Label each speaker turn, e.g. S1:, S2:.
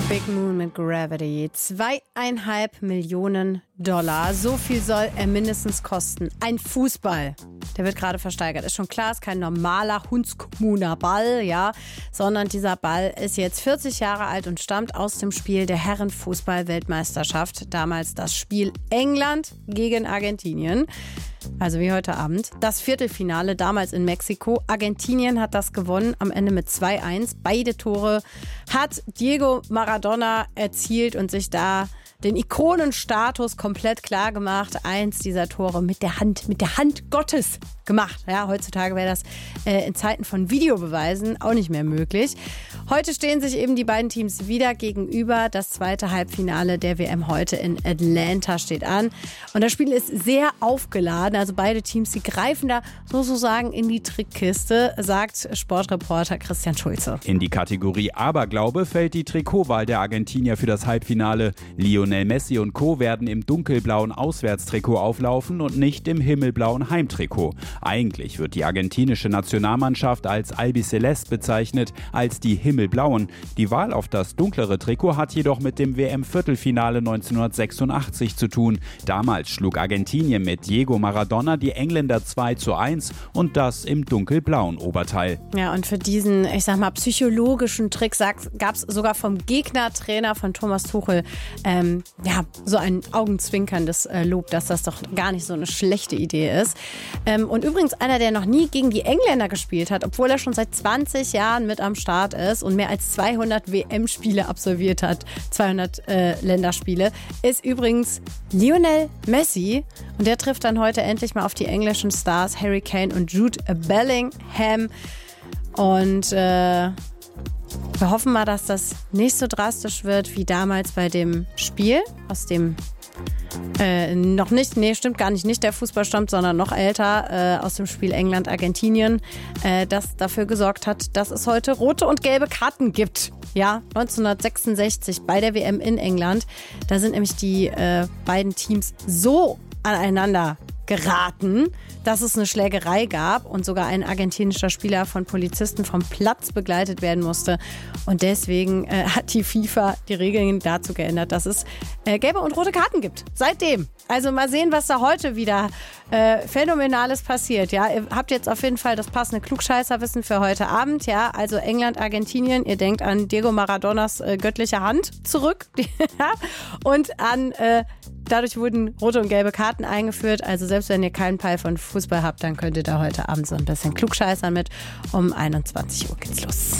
S1: Big Moon mit Gravity. 2,5 Millionen $. So viel soll er mindestens kosten. Ein Fußball. Der wird gerade versteigert. Ist schon klar, ist kein normaler Hundskommuner Ball, ja, sondern dieser Ball ist jetzt 40 Jahre alt und stammt aus dem Spiel der Herrenfußball-Weltmeisterschaft. Damals das Spiel England gegen Argentinien. Also wie heute Abend. Das Viertelfinale damals in Mexiko. Argentinien hat das gewonnen, am Ende mit 2-1. Beide Tore hat Diego Maradona erzielt und sich da den Ikonenstatus komplett klar gemacht. Eins dieser Tore mit der Hand Gottes gemacht. Ja, heutzutage wäre das in Zeiten von Videobeweisen auch nicht mehr möglich. Heute stehen sich eben die beiden Teams wieder gegenüber. Das zweite Halbfinale der WM heute in Atlanta steht an. Und das Spiel ist sehr aufgeladen. Also beide Teams, die greifen da sozusagen in die Trickkiste, sagt Sportreporter Christian Schulze.
S2: In die Kategorie Aberglaube fällt die Trikotwahl der Argentinier für das Halbfinale. Lionel Messi und Co. werden im dunkelblauen Auswärtstrikot auflaufen und nicht im himmelblauen Heimtrikot. Eigentlich wird die argentinische Nationalmannschaft als Albiceleste bezeichnet, als die Himmelblauen. Die Wahl auf das dunklere Trikot hat jedoch mit dem WM-Viertelfinale 1986 zu tun. Damals schlug Argentinien mit Diego Maradona die Engländer 2-1 und das im dunkelblauen Oberteil.
S1: Ja, und für diesen, ich sag mal, psychologischen Trick gab es sogar vom Gegnertrainer von Thomas Tuchel so ein augenzwinkerndes Lob, dass das doch gar nicht so eine schlechte Idee ist. Und übrigens einer, der noch nie gegen die Engländer gespielt hat, obwohl er schon seit 20 Jahren mit am Start ist und mehr als 200 WM-Spiele absolviert hat, 200 Länderspiele, ist übrigens Lionel Messi. Und der trifft dann heute endlich mal auf die englischen Stars Harry Kane und Jude Bellingham. Und wir hoffen mal, dass das nicht so drastisch wird wie damals bei dem Spiel, aus dem stimmt gar nicht der Fußball stammt, sondern noch älter, aus dem Spiel England-Argentinien, das dafür gesorgt hat, dass es heute rote und gelbe Karten gibt. Ja, 1966 bei der WM in England. Da sind nämlich die beiden Teams so aneinander geraten, dass es eine Schlägerei gab und sogar ein argentinischer Spieler von Polizisten vom Platz begleitet werden musste. Und deswegen hat die FIFA die Regeln dazu geändert, dass es gelbe und rote Karten gibt. Seitdem. Also mal sehen, was da heute wieder Phänomenales passiert. Ja, ihr habt jetzt auf jeden Fall das passende Klugscheißerwissen für heute Abend. Ja, also England, Argentinien. Ihr denkt an Diego Maradonas göttliche Hand zurück. Und an dadurch wurden rote und gelbe Karten eingeführt. Also selbst wenn ihr keinen Peil von Fußball habt, dann könnt ihr da heute Abend so ein bisschen klugscheißern mit. Um 21 Uhr geht's los.